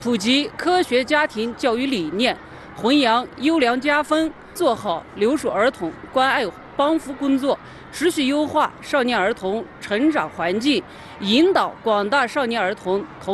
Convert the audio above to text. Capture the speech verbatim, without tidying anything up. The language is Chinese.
普及科学家庭教育理念，弘扬优良家风，做好留守儿童关爱帮扶工作，持续优化少年儿童成长环境，引导广大少年儿童投